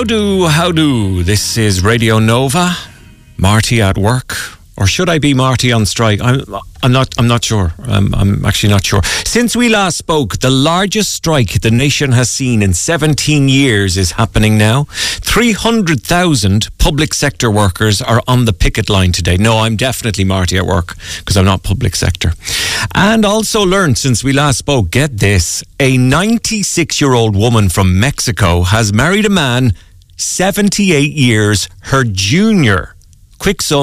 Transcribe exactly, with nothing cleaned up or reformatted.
do, how do? This is Radio Nova. Marty at work. Or should I be Marty on strike? I'm, I'm not. I'm not sure. I'm, I'm actually not sure. Since we last spoke, the largest strike the nation has seen in seventeen years is happening now. Three hundred thousand public sector workers are on the picket line today. No, I'm definitely Marty at work because I'm not public sector. And also learned since we last spoke. Get this: a ninety-six-year-old woman from Mexico has married a man seventy-eight years her junior. Quick so.